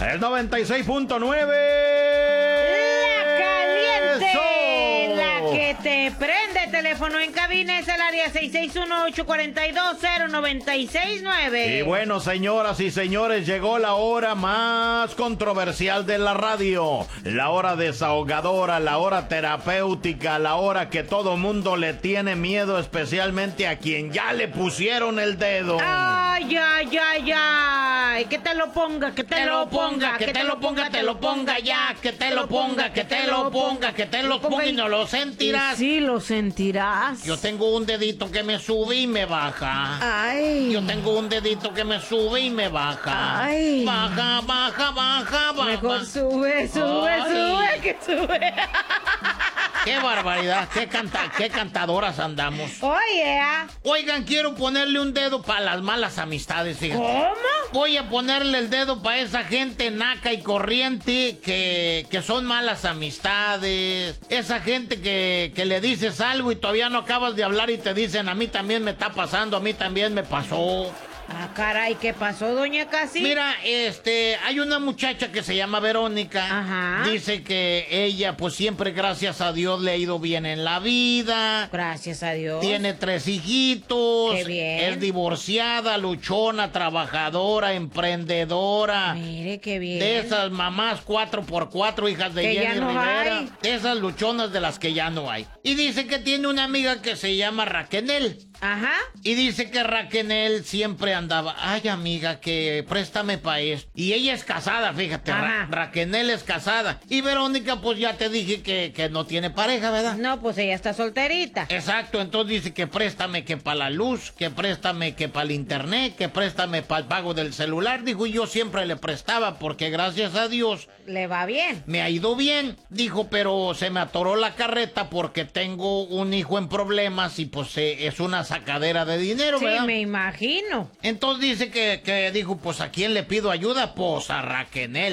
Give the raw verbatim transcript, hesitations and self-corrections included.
El noventa y seis punto nueve. La caliente. Eso. La que te prende. Teléfono en cabina es el área seis seis uno, ocho cuatro dos, cero nueve seis nueve. Y bueno, señoras y señores, llegó la hora más controversial de la radio. La hora desahogadora, la hora terapéutica, la hora que todo mundo le tiene miedo, especialmente a quien ya le pusieron el dedo. Ay, ay, ay, ay. Que te lo ponga, que te, te lo lo ponga, que te lo ponga, te lo ponga ya, que te lo ponga, que te lo ponga, que te lo ponga y no lo sentirás. Sí, lo sentirás. Yo tengo un dedito que me sube y me baja. Ay. Yo tengo un dedito que me sube y me baja. Ay. Baja, baja, baja, baja. Mejor sube, sube, Ay. sube, que sube. ¡Qué barbaridad! ¡Qué, canta, qué cantadoras andamos! Oye. Oigan, quiero ponerle un dedo para las malas amistades, fíjate. ¿Cómo? Voy a ponerle el dedo para esa gente naca y corriente que, que son malas amistades. Esa gente que, que le dices algo y todavía no acabas de hablar y te dicen, a mí también me está pasando, a mí también me pasó. Ah, caray, ¿qué pasó, doña Casi? Mira, este, hay una muchacha que se llama Verónica. Ajá. Dice que ella, pues siempre, gracias a Dios, le ha ido bien en la vida. Gracias a Dios. Tiene tres hijitos. Qué bien. Es divorciada, luchona, trabajadora, emprendedora. Mire, qué bien. De esas mamás cuatro por cuatro, hijas de Que Jenny ya no Rivera. hay. De esas luchonas de las que ya no hay. Y dice que tiene una amiga que se llama Raquel. Ajá. Y dice que Raquel siempre andaba, ay amiga, que préstame pa' esto. Y ella es casada, fíjate, Ra Raquel es casada. Y Verónica, pues ya te dije que, que no tiene pareja, ¿verdad? No, pues ella está solterita. Exacto, entonces dice que préstame que para la luz, que préstame que para el internet, que préstame para el pago del celular. Dijo, y yo siempre le prestaba porque gracias a Dios le va bien. Me ha ido bien. Dijo, pero se me atoró la carreta porque tengo un hijo en problemas y pues eh, es una sacadera de dinero, sí, ¿verdad? Sí, me imagino. Entonces dice que, que dijo, pues ¿a quién le pido ayuda? Pues a Raquel.